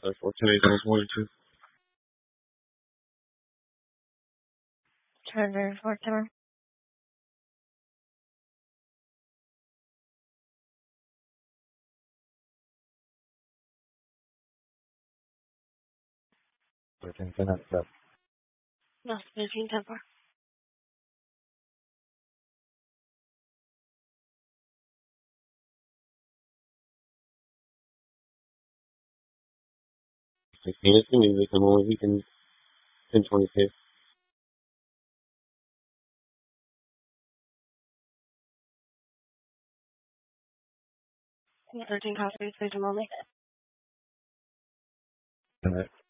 for today's I was wanted to. Charger for time. No, 13 temper. It's the music. I'm only weekend 10:26. 13 coffees, please a moment. All right.